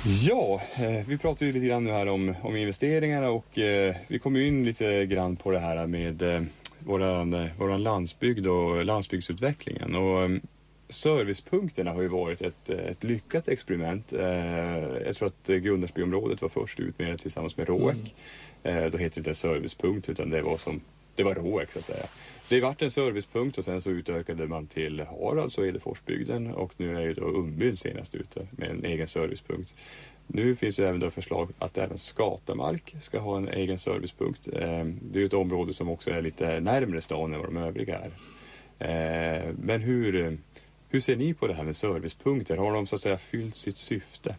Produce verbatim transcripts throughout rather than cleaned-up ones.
Ja, eh, vi pratar ju lite grann nu här om, om investeringarna och eh, vi kommer in lite grann på det här med eh, våran, våran landsbygd och landsbygdsutvecklingen. Och eh, servicepunkterna har ju varit ett, ett lyckat experiment. Eh, jag tror att Gunnarsbyområdet var först ut med det tillsammans med Råek. Mm. Eh, då heter det inte servicepunkt utan det var som det var Råek så att säga. Det vart en servicepunkt och sen så utökade man till Harads och Edeforsbygden och nu är ju då Umbyn senast ute med en egen servicepunkt. Nu finns det även då förslag att även Skatamark ska ha en egen servicepunkt. Det är ju ett område som också är lite närmare stan än vad de övriga är. Men hur, hur ser ni på det här med servicepunkter? Har de så att säga fyllt sitt syfte?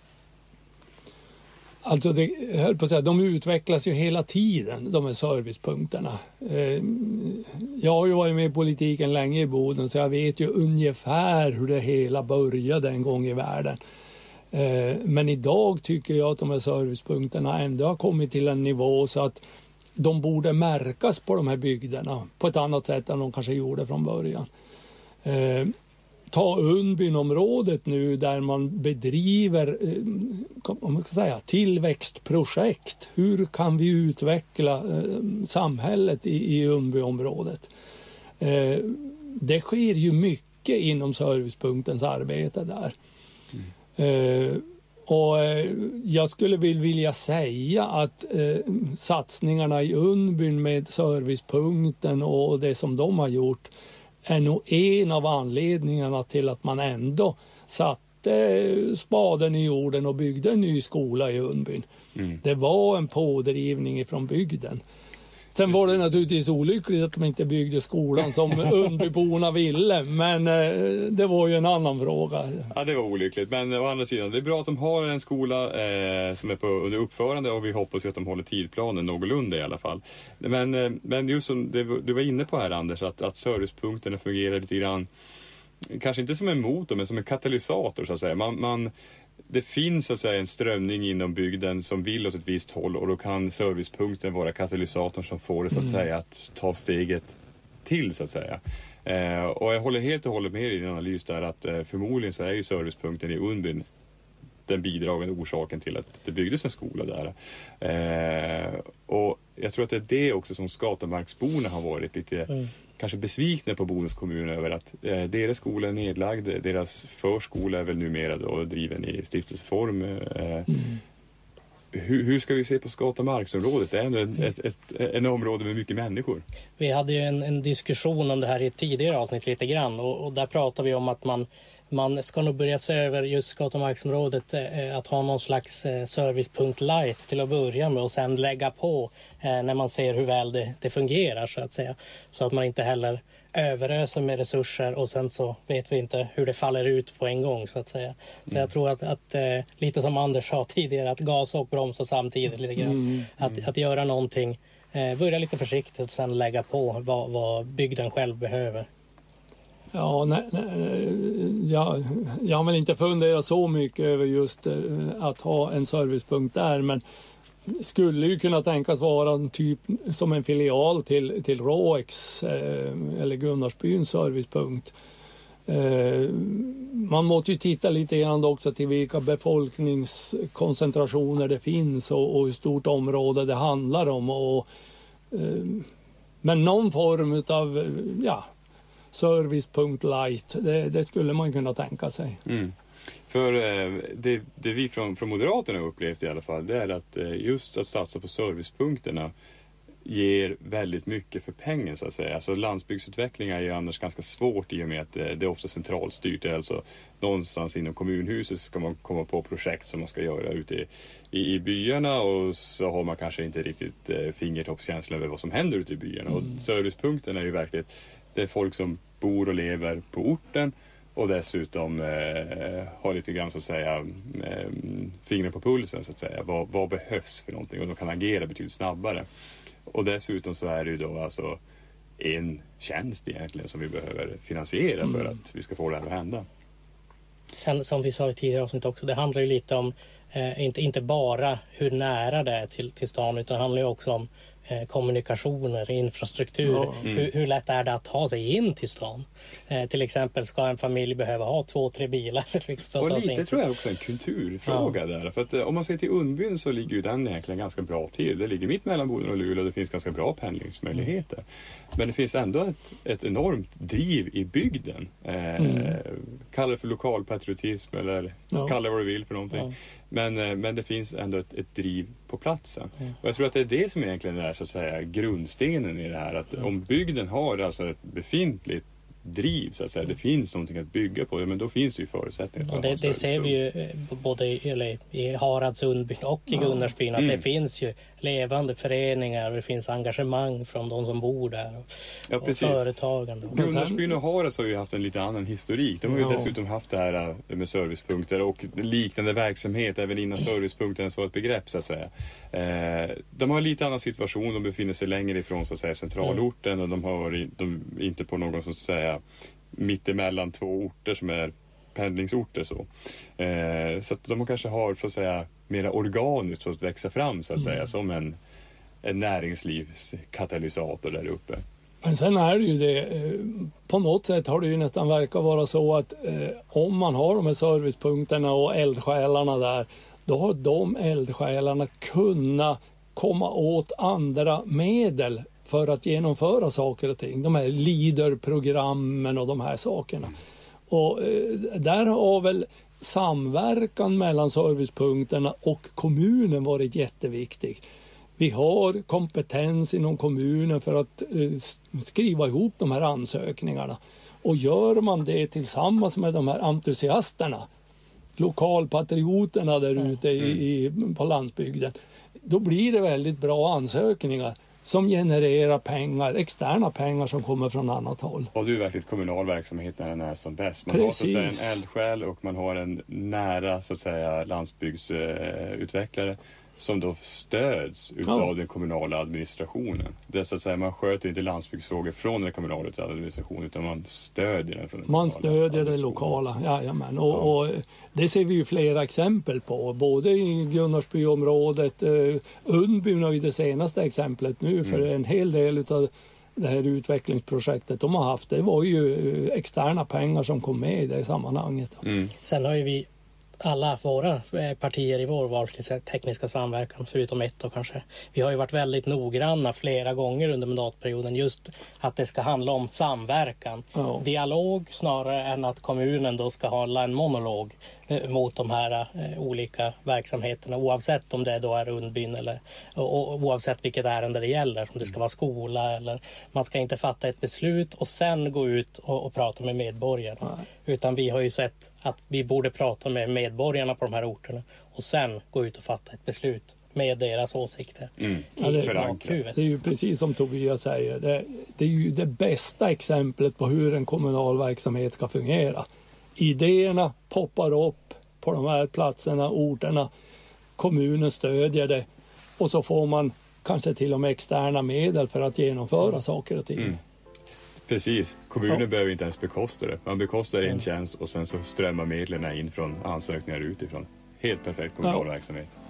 Alltså det, jag höll på att säga, de utvecklas ju hela tiden, de här servicepunkterna. Eh, jag har ju varit med i politiken länge i Boden så jag vet ju ungefär hur det hela började en gång i världen. Eh, men idag tycker jag att de här servicepunkterna ändå har kommit till en nivå så att de borde märkas på de här bygderna på ett annat sätt än de kanske gjorde från början. Eh, Ta Unnbynområdet nu där man bedriver om man ska säga, tillväxtprojekt. Hur kan vi utveckla eh, samhället i, i Unnbyområdet? Eh, det sker ju mycket inom servicepunktens arbete där. Mm. Eh, och eh, jag skulle vilja säga att eh, satsningarna i Unnbyn med servicepunkten och det som de har gjort är nog en av anledningarna till att man ändå satte spaden i jorden och byggde en ny skola i Unnbyn. Mm. Det var en pådrivning ifrån bygden. Sen var det naturligtvis olyckligt att de inte byggde skolan som Unnbyborna ville, men eh, det var ju en annan fråga. Ja, det var olyckligt, men å andra sidan, det är bra att de har en skola eh, som är på under uppförande och vi hoppas ju att de håller tidplanen någorlunda i alla fall. Men, eh, men just som det, du var inne på här Anders, att, att servicepunkterna fungerar lite grann, kanske inte som en motor men som en katalysator så att säga. Man... man Det finns så att säga en strömning inom bygden som vill åt ett visst håll och då kan servicepunkten vara katalysatorn som får det så att mm. säga att ta steget till så att säga. Eh, och jag håller helt och hållet med i din analys där att eh, förmodligen så är ju servicepunkten i Unnbyn den bidragande orsaken till att det byggdes en skola där. Eh, och jag tror att det är det också som Skatamarksborna har varit lite mm. kanske besvikna på Bodens kommun över att eh, deras skola är nedlagd, deras förskola är väl numera då driven i stiftelseform. Eh, mm. hur, hur ska vi se på Skatamarksområdet? Det är ändå ett, ett, ett, en område med mycket människor. Vi hade ju en, en diskussion om det här i ett tidigare avsnitt lite grann och, och där pratar vi om att man Man ska nog börja se över just Skatamarksområdet eh, att ha någon slags eh, servicepunkt light till att börja med och sen lägga på eh, när man ser hur väl det, det fungerar så att säga. Så att man inte heller överöser med resurser och sen så vet vi inte hur det faller ut på en gång så att säga. Så mm. jag tror att, att eh, lite som Anders sa tidigare, att gas och bromsa samtidigt lite grann. Mm. Att, att göra någonting, eh, börja lite försiktigt och sen lägga på vad, vad bygden själv behöver. Ja, nej, nej, jag, jag har väl inte funderat så mycket över just eh, att ha en servicepunkt där, men skulle ju kunna tänkas vara en typ som en filial till, till Råeks eh, eller Gunnarsbyns servicepunkt. Eh, man måste ju titta lite grann också till vilka befolkningskoncentrationer det finns och, och hur stort område det handlar om. Och, eh, men någon form av, ja, servicepunkt light, det, det skulle man kunna tänka sig. Mm. För eh, det, det vi från, från Moderaterna har upplevt i alla fall, det är att eh, just att satsa på servicepunkterna ger väldigt mycket för pengen så att säga. Alltså landsbygdsutveckling är ju annars ganska svårt i och med att eh, det är ofta centralstyrt. Alltså någonstans inom kommunhuset ska man komma på projekt som man ska göra ute i, i, i byarna och så har man kanske inte riktigt eh, fingertoppskänsla över vad som händer ute i byarna. Mm. Och servicepunkten är ju verkligen, det är folk som bor och lever på orten och dessutom eh, har lite grann så att säga eh, fingrar på pulsen så att säga. Vad, vad behövs för någonting och de kan agera betydligt snabbare. Och dessutom så är det ju då alltså en tjänst egentligen som vi behöver finansiera mm. för att vi ska få det här att hända. Sen som vi sa i tidigare avsnitt också, det handlar ju lite om eh, inte, inte bara hur nära det är till, till stan utan det handlar ju också om eh, kommunikationer, infrastruktur. Ja. Mm. Hur, hur lätt är det att ta sig in till stan? Eh, till exempel ska en familj behöva ha två, tre bilar för Och att ta sig lite in. tror jag också en kulturfråga Ja. där. För att eh, om man ser till Undbyn så ligger ju den egentligen ganska bra till. Det ligger mitt mellan Boden och Luleå och det finns ganska bra pendlingsmöjligheter. Mm. Men det finns ändå ett, ett enormt driv i bygden. Eh, mm. Kalla det för lokalpatriotism eller ja. kalla vad du vill för någonting. Ja. Men, eh, men det finns ändå ett, ett driv på platsen. Mm. Och jag tror att det är det som egentligen är så att säga grundstenen i det här. Att mm. om bygden har alltså ett befintligt driv så att säga, det finns någonting att bygga på, men då finns det ju förutsättningar för och det, det ser vi ju både i, eller, i Haradsundby och i Gunnarsbyn att mm. det finns ju levande föreningar och det finns engagemang från de som bor där och, ja, och företagande. Gunnarsbyn och Harads har ju haft en lite annan historik. De har ju ja. dessutom haft det här med servicepunkter och liknande verksamhet även innan servicepunkten ens var ett begrepp så att säga. Eh, de har en lite annan situation, de befinner sig längre ifrån så att säga centralorten mm. och de har varit, de är inte på någon så att säga mitt emellan två orter som är pendlingsorter så. Eh, så att de kanske har så att säga mera organiskt fått växa fram så att säga mm. som en, en näringslivskatalysator där uppe. Men sen är det ju det, på något sätt har det ju nästan verkat vara så att eh, om man har de här servicepunkterna och eldsjälarna där, då har de eldsjälarna kunnat komma åt andra medel för att genomföra saker och ting. De här leaderprogrammen och de här sakerna. Och eh, där har väl samverkan mellan servicepunkterna och kommunen varit jätteviktig. Vi har kompetens inom kommunen för att eh, skriva ihop de här ansökningarna. Och gör man det tillsammans med de här entusiasterna, lokalpatrioterna där ute i, i, på landsbygden, då blir det väldigt bra ansökningar som genererar pengar, externa pengar som kommer från annat håll. Och det är verkligen kommunal verksamhet när den är som bäst. Man Precis. har så att säga en eldsjäl och man har en nära så att säga landsbygdsutvecklare uh, som då stöds utav ja. den kommunala administrationen. Det är så att säga, man sköter inte landsbygdsfrågor från den kommunala administrationen utan man stödjer den från den Man stödjer det lokala, jajamän. Och, ja. och det ser vi ju flera exempel på, både i Gunnarsbyområdet, uh, Undbyn har ju det senaste exemplet nu för mm. en hel del utav det här utvecklingsprojektet de har haft, det var ju externa pengar som kom med i det sammanhanget. Mm. Sen har ju vi alla våra partier i vår valtekniska samverkan, förutom ett då kanske. Vi har ju varit väldigt noggranna flera gånger under mandatperioden just att det ska handla om samverkan. Ja. Dialog snarare än att kommunen då ska hålla en monolog eh, mot de här eh, olika verksamheterna oavsett om det då är Undbyn eller och, och, oavsett vilket ärende det gäller. Om det ska vara skola eller man ska inte fatta ett beslut och sen gå ut och, och prata med medborgarna. Nej. Utan vi har ju sett att vi borde prata med medborgarna på de här orterna och sen gå ut och fatta ett beslut med deras åsikter. Mm. Ja, det, det är ju precis som Tobias säger. Det, det är ju det bästa exemplet på hur en kommunal verksamhet ska fungera. Idéerna poppar upp på de här platserna, orterna. Kommunen stödjer det och så får man kanske till och med externa medel för att genomföra mm. saker och ting. Mm. Precis, kommunen ja. behöver inte ens bekosta det. Man bekostar en tjänst och sen så strömmar medlen in från ansökningar utifrån. Helt perfekt kommunal ja. verksamhet.